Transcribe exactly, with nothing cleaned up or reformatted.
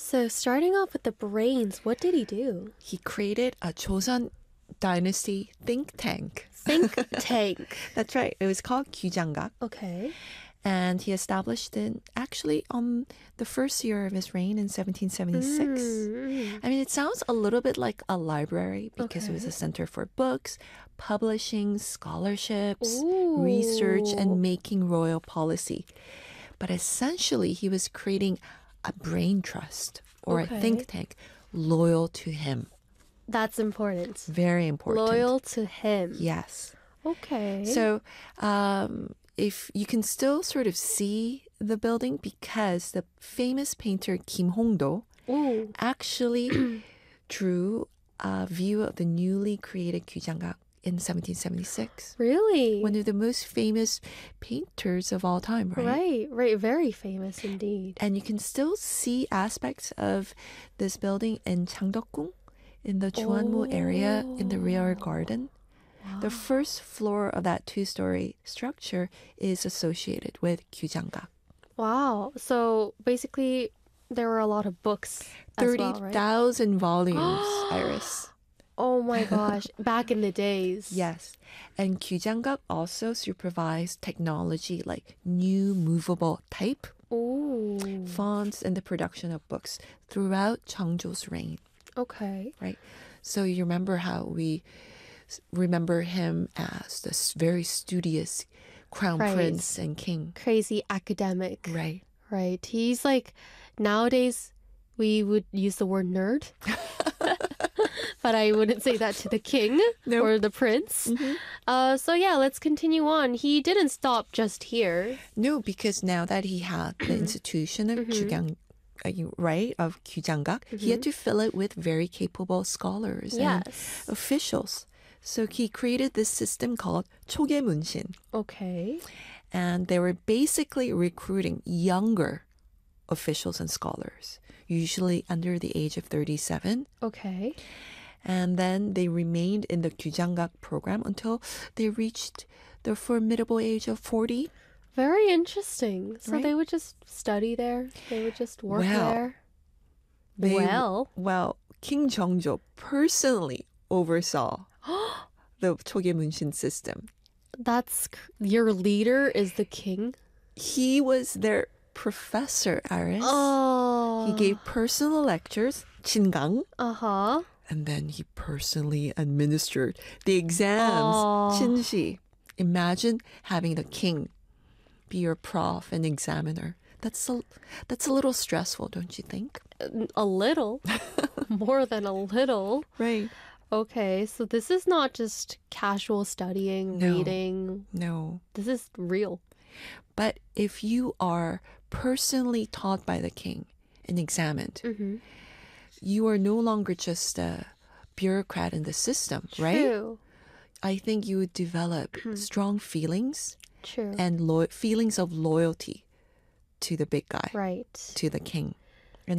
So starting off with the brains, what did he do? He created a Joseon Dynasty think tank. Think tank. That's right. It was called Gyujanggak. Okay. And he established it actually on the first year of his reign in seventeen seventy-six. Mm. I mean, it sounds a little bit like a library because Okay. it was a center for books, publishing, scholarships, Ooh. research, and making royal policy. But essentially, he was creating a brain trust or Okay. a think tank loyal to him. That's important. Very important. Loyal to him. Yes. Okay. So, um, if you can still sort of see the building because the famous painter Kim Hong-do Ooh. actually drew a view of the newly created Gyujanggak in seventeen seventy-six. Really? One of the most famous painters of all time, right? Right, right. Very famous indeed. And you can still see aspects of this building in Changdeokgung, in the Juanmu area, in the rear garden. The first floor of that two-story structure is associated with Gyujanggak. Wow. So basically, there were a lot of books as well, right? thirty thousand volumes, Iris. Oh my gosh. Back in the days. Yes. And Gyujanggak also supervised technology like new movable type, Ooh. fonts, and the production of books throughout Cheongjo's reign, Okay. right? So you remember how we s- remember him as this very studious crown Right. prince and king. Crazy academic. Right. Right. He's like, nowadays, we would use the word nerd. But I wouldn't say that to the king Nope. or the prince. Mm-hmm. Uh, so yeah, let's continue on. He didn't stop just here. No, because now that he had the institution of Jugyang, uh, you- right, of Gyujanggak, he had to fill it with very capable scholars and Yes. officials. So he created this system called 초계문신. Okay. And they were basically recruiting younger officials and scholars, usually under the age of thirty-seven. Okay. And then they remained in the Gyujanggak program until they reached the formidable age of forty. Very interesting. So Right? they would just study there. They would just work Well, there. They- well. Well, King Jeongjo personally oversaw the 초계문신 system. That's cr- your leader is the king. He was their professor, Iris. Oh. He gave personal lectures, 진강, Uh huh. and then he personally administered the exams, Oh. 진시. Imagine having the king be your prof and examiner. That's a, that's a little stressful, don't you think? A little, more than a little. Right. Okay, so this is not just casual studying, No. reading. No. This is real. But if you are personally taught by the king and examined, Mm-hmm. you are no longer just a bureaucrat in the system, right? True. I think you would develop strong feelings True. and lo- feelings of loyalty to the big guy, Right. to the king.